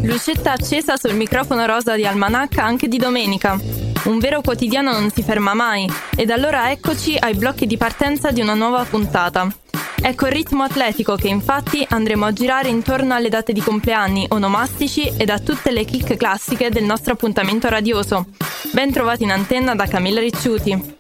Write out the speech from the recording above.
Lucetta accesa sul microfono rosa di Almanacca anche di domenica. Un vero quotidiano non si ferma mai, ed allora eccoci ai blocchi di partenza di una nuova puntata. Ecco il ritmo atletico che infatti andremo a girare intorno alle date di compleanni, onomastici ed a tutte le chicche classiche del nostro appuntamento radioso. Ben trovati in antenna da Camilla Ricciuti.